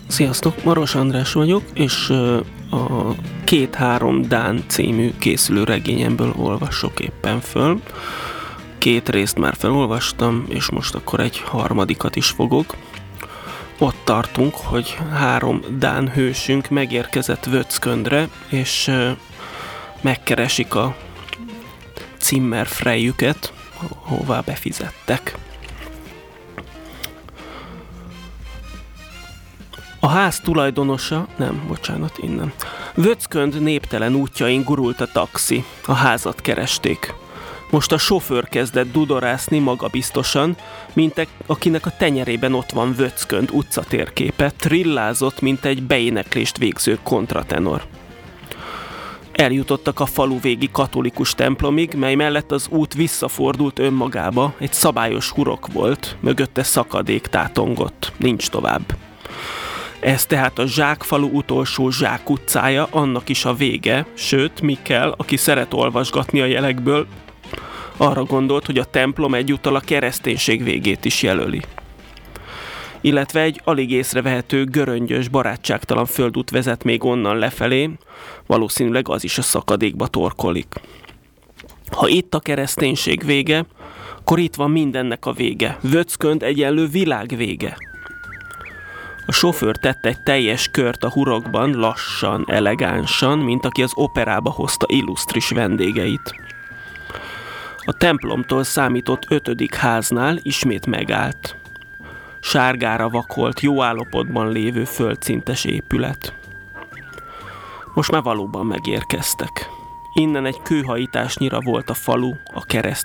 Sziasztok, Maros András vagyok, és a 2-3 Dán című készülő regényemből olvasok éppen föl. 2 részt már felolvastam, és most akkor egy harmadikat is fogok. Ott tartunk, hogy 3 dán hősünk megérkezett Vöcköndre, és megkeresik a Zimmerfrejjüket, hová befizettek. A ház tulajdonosa, innen. Vöckönd néptelen útjain gurult a taxi. A házat keresték. Most a sofőr kezdett dudorászni magabiztosan, mint akinek a tenyerében ott van Vöckönd utcatérképe, trillázott, mint egy beéneklést végző kontratenor. Eljutottak a faluvégi katolikus templomig, mely mellett az út visszafordult önmagába, egy szabályos hurok volt, mögötte szakadék tátongott, nincs tovább. Ez tehát a Zsákfalu utolsó zsákutcája, annak is a vége, sőt, Mikkel, aki szeret olvasgatni a jelekből, arra gondolt, hogy a templom egyúttal a kereszténység végét is jelöli. Illetve egy alig észrevehető, göröngyös, barátságtalan földút vezet még onnan lefelé, valószínűleg az is a szakadékba torkolik. Ha itt a kereszténység vége, akkor itt van mindennek a vége. Vöckönd egyenlő világ vége. A sofőr tett egy teljes kört a hurokban, lassan, elegánsan, mint aki az operába hozta illusztris vendégeit. A templomtól számított 5. háznál ismét megállt. Sárgára vakolt, jó állapotban lévő földszintes épület. Most már valóban megérkeztek. Innen egy kőhajításnyira volt a falu, a keresztény